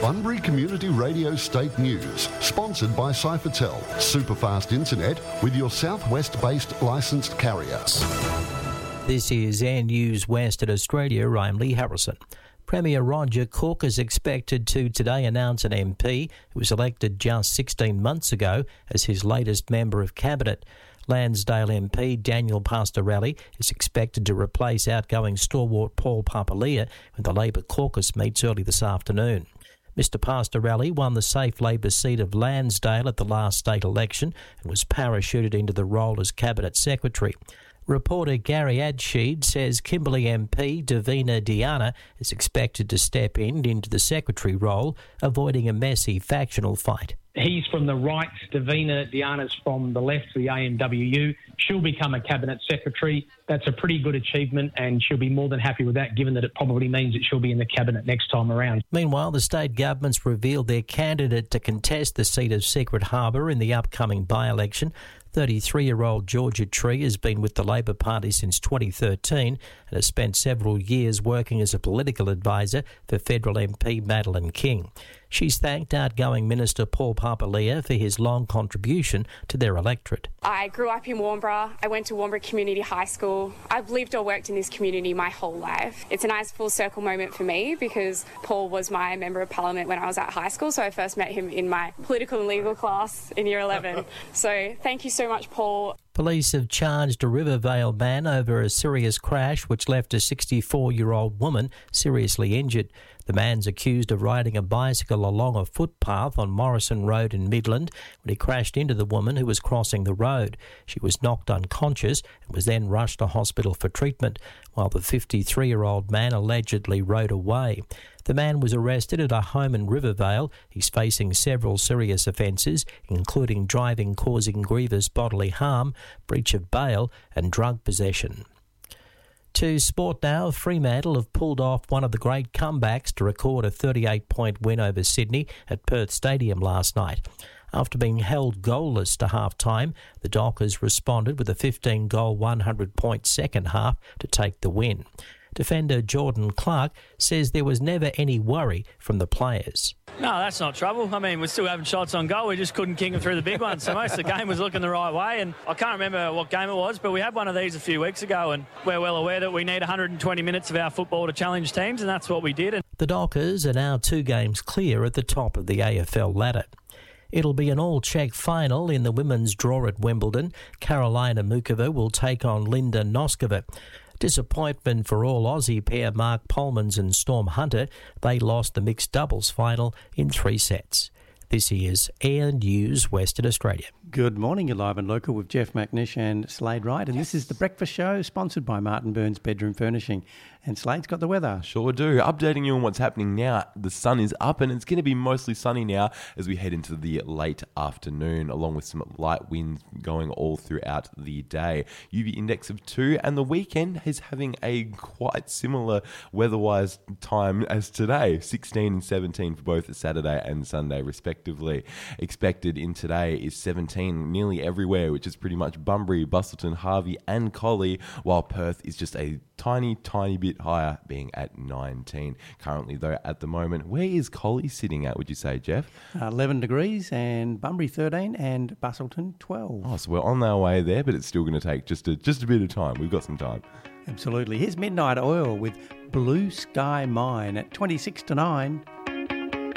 Bunbury Community Radio State News, sponsored by Cyfertel, superfast internet with your southwest-based licensed carrier. This is Air News Western Australia. I'm Lee Harrison. Premier Roger Cook is expected to today announce an MP who was elected just 16 months ago as his latest member of Cabinet. Lansdale MP Daniel Pastorelli is expected to replace outgoing stalwart Paul Papalia when the Labor caucus meets early this afternoon. Mr Pastorelli won the safe Labor seat of Lansdale at the last state election and was parachuted into the role as Cabinet Secretary. Reporter Gary Adsheed says Kimberley MP Davina Diana is expected to step into the secretary role, avoiding a messy factional fight. He's from the right, Davina Diana's from the left, the AMWU. She'll become a cabinet secretary. That's a pretty good achievement, and she'll be more than happy with that, given that it probably means that she'll be in the cabinet next time around. Meanwhile, the state government's revealed their candidate to contest the seat of Secret Harbour in the upcoming by-election. 33-year-old Georgia Tree has been with the Labor Party since 2013 and has spent several years working as a political advisor for federal MP Madeleine King. She's thanked outgoing Minister Paul Papalia for his long contribution to their electorate. I grew up in Warnbro. I went to Warnbro Community High School. I've lived or worked in this community my whole life. It's a nice full circle moment for me because Paul was my Member of Parliament when I was at high school, so I first met him in my political and legal class in Year 11. So thank you so much, Paul. Police have charged a Rivervale man over a serious crash which left a 64-year-old woman seriously injured. The man's accused of riding a bicycle along a footpath on Morrison Road in Midland when he crashed into the woman who was crossing the road. She was knocked unconscious and was then rushed to hospital for treatment, while the 53-year-old man allegedly rode away. The man was arrested at a home in Rivervale. He's facing several serious offences, including driving causing grievous bodily harm, breach of bail and drug possession. To sport now, Fremantle have pulled off one of the great comebacks to record a 38-point win over Sydney at Perth Stadium last night. After being held goalless to half-time, the Dockers responded with a 15-goal, 100-point second half to take the win. Defender Jordan Clark says there was never any worry from the players. No, that's not trouble. I mean, we're still having shots on goal. We just couldn't kick them through the big ones. So most of the game was looking the right way. And I can't remember what game it was, but we had one of these a few weeks ago. And we're well aware that we need 120 minutes of our football to challenge teams. And that's what we did. The Dockers are now 2 games clear at the top of the AFL ladder. It'll be an all-Czech final in the women's draw at Wimbledon. Karolina Mukova will take on Linda Noskova. Disappointment for all Aussie pair Mark Polmans and Storm Hunter. They lost the mixed doubles final in 3 sets. This is Air News Western Australia. Good morning, you're live and local with Jeff McNish and Slade Wright, and this is The Breakfast Show, sponsored by Martin Burns Bedroom Furnishing. And Slade's got the weather. Sure do. Updating you on what's happening now. The sun is up and it's going to be mostly sunny now as we head into the late afternoon, along with some light winds going all throughout the day. UV index of 2, and the weekend is having a quite similar weather-wise time as today, 16 and 17 for both Saturday and Sunday respectively. Expected in today is 17 nearly everywhere, which is pretty much Bunbury, Busselton, Harvey and Collie, while Perth is just a tiny bit higher, being at 19. Currently, though, at the moment, where is Collie sitting at, would you say, Jeff? 11 degrees, and Bunbury 13, and Busselton 12. Oh, so we're on our way there, but it's still going to take just a bit of time. We've got some time. Absolutely. Here's Midnight Oil with Blue Sky Mine at 26 to 9.